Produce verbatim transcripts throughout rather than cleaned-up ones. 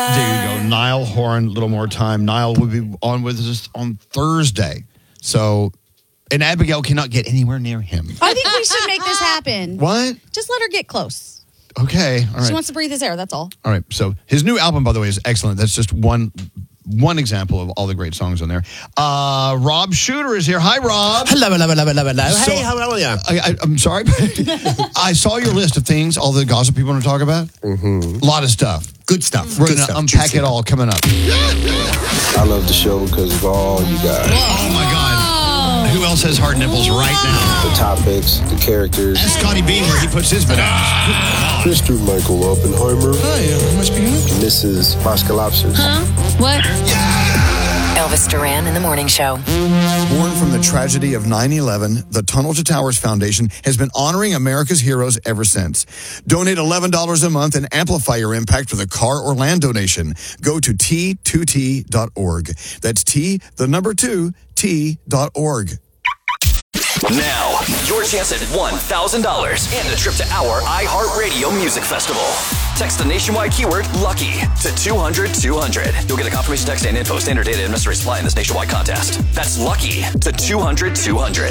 There you go. Niall Horan, a little more time. Niall will be on with us on Thursday. So, and Abigail cannot get anywhere near him. I think we should make this happen. What? Just let her get close. Okay. All right. She wants to breathe his air, that's all. All right. So his new album, by the way, is excellent. That's just one one example of all the great songs on there. Uh, Rob Shooter is here. Hi, Rob. Hello, hello, hello, hello, hello. So, hey, how are you? I, I, I'm sorry. I saw your list of things, all the gossip people want to talk about. Mm-hmm. A lot of stuff. Good stuff. We're Good going to stuff. unpack Juicy. it all coming up. I love the show because of all you guys. Oh, my God. Who else has hard nipples right now? The topics, the characters. That's Scotty Bean where he puts his bananas. Mister Michael Oppenheimer. Hi, uh, must be good. Missus Moskalopsis. Huh? What? Elvis Duran in the Morning Show. Born from the tragedy of nine eleven, the Tunnel to Towers Foundation has been honoring America's heroes ever since. Donate eleven dollars a month and amplify your impact with a car or land donation. Go to T two T dot org. That's T, the number two, T dot org. Now, your chance at one thousand dollars and a trip to our iHeartRadio Music Festival. Text the nationwide keyword LUCKY to two hundred two hundred. You'll get a confirmation text and info. Standard data and mystery supply in this nationwide contest. That's LUCKY to two hundred two hundred.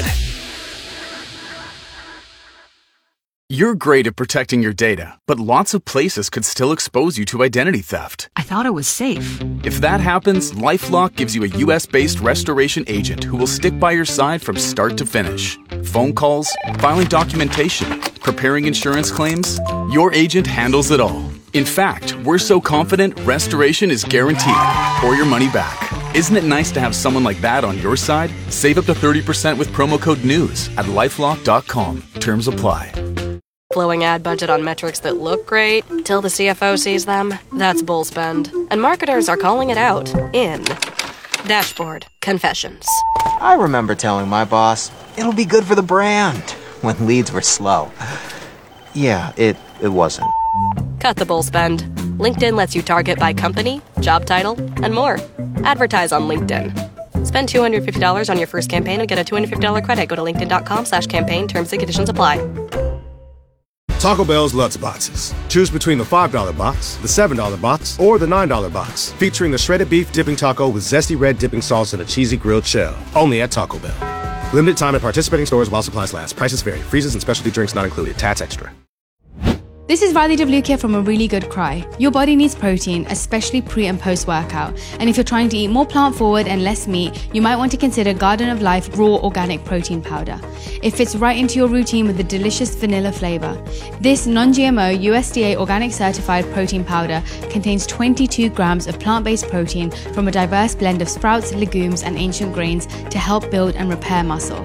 You're great at protecting your data, but lots of places could still expose you to identity theft. I thought it was safe. If that happens, LifeLock gives you a U S-based restoration agent who will stick by your side from start to finish. Phone calls, filing documentation, preparing insurance claims, your agent handles it all. In fact, we're so confident restoration is guaranteed or your money back. Isn't it nice to have someone like that on your side? Save up to thirty percent with promo code NEWS at lifelock dot com. Terms apply. Flowing ad budget on metrics that look great till the C F O sees them. That's bull spend. And marketers are calling it out in Dashboard Confessions. I remember telling my boss, it'll be good for the brand, when leads were slow. Yeah, it, it wasn't. Cut the bull spend. LinkedIn lets you target by company, job title, and more. Advertise on LinkedIn. Spend two hundred fifty dollars on your first campaign and get a two hundred fifty dollars credit. Go to linkedin.com slash campaign. Terms and conditions apply. Taco Bell's Lutz Boxes. Choose between the five dollar box, the seven dollar box, or the nine dollar box. Featuring the shredded beef dipping taco with zesty red dipping sauce and a cheesy grilled shell. Only at Taco Bell. Limited time at participating stores while supplies last. Prices vary. Freezes and specialty drinks not included. Tats extra. This is Riley Devlukia from A Really Good Cry. Your body needs protein, especially pre and post workout. And if you're trying to eat more plant forward and less meat, you might want to consider Garden of Life Raw Organic Protein Powder. It fits right into your routine with a delicious vanilla flavor. This non-G M O U S D A organic certified protein powder contains twenty-two grams of plant-based protein from a diverse blend of sprouts, legumes, and ancient grains to help build and repair muscle.